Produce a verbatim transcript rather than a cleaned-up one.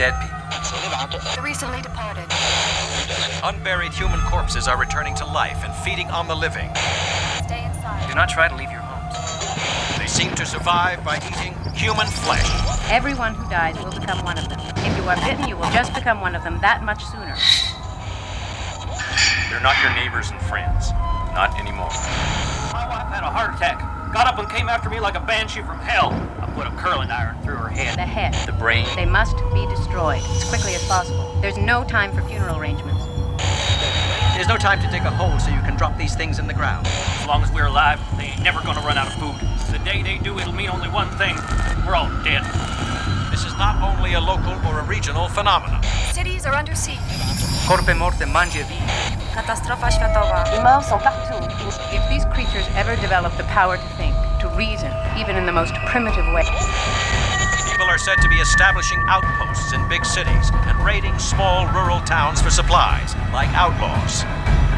dead people. The recently departed. Unburied human corpses are returning to life and feeding on the living. Stay inside. Do not try to leave your homes. They seem to survive by eating human flesh. Everyone who dies will become one of them. If you are bitten, you will just become one of them that much sooner. They're not your neighbors and friends. Not anymore. My wife had a heart attack. Got up and came after me like a banshee from hell. I put a curling iron through her head. The head. The brain. They must be destroyed as quickly as possible. There's no time for funeral arrangements. There's no time to dig a hole so you can drop these things in the ground. As long as we're alive, they ain't never gonna run out of food. The day they do, it'll mean only one thing. We're all dead. This is not only a local or a regional phenomenon. Cities are under siege. Corpe morte mangia vi. Katastrofa światowa. If these creatures ever develop the power to think, to reason, even in the most primitive way, People are said to be establishing outposts in big cities and raiding small rural towns for supplies, like outlaws.